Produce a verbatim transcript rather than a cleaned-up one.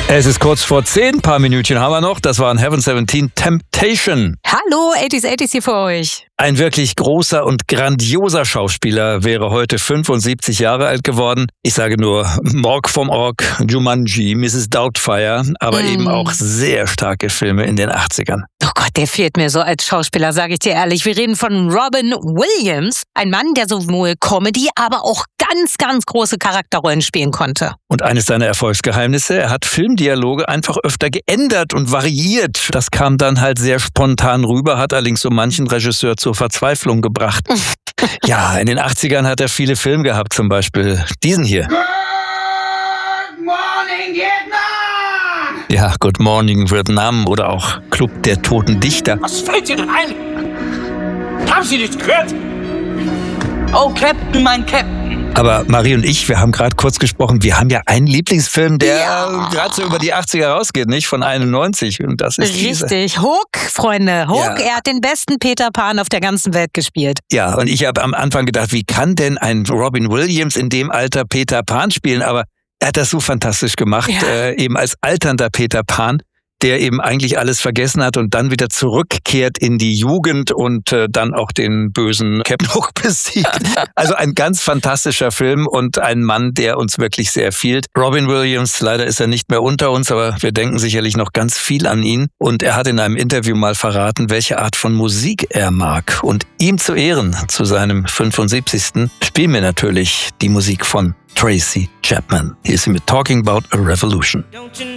Es ist kurz vor zehn, paar Minütchen haben wir noch. Das war ein Heaven siebzehn Temptation. Hallo, achtziger achtziger hier für euch. Ein wirklich großer und grandioser Schauspieler wäre heute fünfundsiebzig Jahre alt geworden. Ich sage nur Mork vom Ork, Jumanji, Misses Doubtfire, aber mm. eben auch sehr starke Filme in den achtzigern. Oh Gott, der fehlt mir so als Schauspieler, sage ich dir ehrlich. Wir reden von Robin Williams, ein Mann, der sowohl Comedy, aber auch ganz, ganz große Charakterrollen spielen konnte. Und eines seiner Erfolgsgeheimnisse, er hat Filmdialoge einfach öfter geändert und variiert. Das kam dann halt sehr spontan rüber, hat allerdings so manchen Regisseur zur Verzweiflung gebracht. Ja, in den achtzigern hat er viele Filme gehabt, zum Beispiel diesen hier. Good morning, Vietnam! Ja, Good Morning Vietnam oder auch Club der Toten Dichter. Was fällt dir denn ein? Haben Sie nichts gehört? Oh, Captain, mein Captain. Aber Marie und ich, wir haben gerade kurz gesprochen, wir haben ja einen Lieblingsfilm, der ja. gerade so über die achtziger rausgeht, nicht? Von einundneunzig. Und das ist Richtig. Diese. Hook, Freunde. Hook, ja. Er hat den besten Peter Pan auf der ganzen Welt gespielt. Ja, und ich habe am Anfang gedacht, wie kann denn ein Robin Williams in dem Alter Peter Pan spielen? Aber er hat das so fantastisch gemacht, ja. äh, eben als alternder Peter Pan, der eben eigentlich alles vergessen hat und dann wieder zurückkehrt in die Jugend und äh, dann auch den bösen Captain Hook besiegt. Also ein ganz fantastischer Film und ein Mann, der uns wirklich sehr fehlt. Robin Williams, leider ist er nicht mehr unter uns, aber wir denken sicherlich noch ganz viel an ihn. Und er hat in einem Interview mal verraten, welche Art von Musik er mag. Und ihm zu Ehren, zu seinem fünfundsiebzigsten spielen wir natürlich die Musik von Tracy Chapman. Hier ist sie mit Talking About a Revolution.